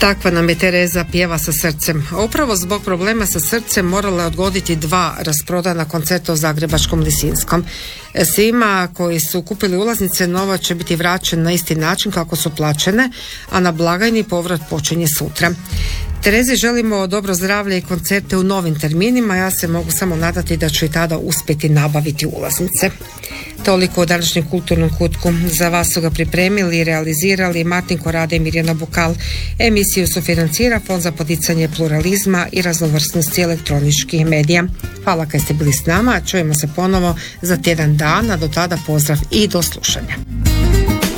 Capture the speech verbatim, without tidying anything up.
Takva nam je Tereza, pjeva sa srcem. Upravo zbog problema sa srcem morala je odgoditi dva rasprodana koncerta u zagrebačkom Lisinskom. Svima koji su kupili ulaznice novac će biti vraćen na isti način kako su plaćene, a na blagajni povrat počinje sutra. Terezi želimo dobro zdravlje i koncerte u novim terminima. Ja se mogu samo nadati da ću i tada uspjeti nabaviti ulaznice. Toliko o današnjem kulturnom kutku. Za vas su ga pripremili i realizirali Martin Korade i Mirjana Bukal. Emisiju sufinancira Fond za poticanje pluralizma i raznovrsnosti elektroničkih medija. Hvala kad ste bili s nama. Čujemo se ponovo za tjedan dana. Do tada pozdrav i do slušanja.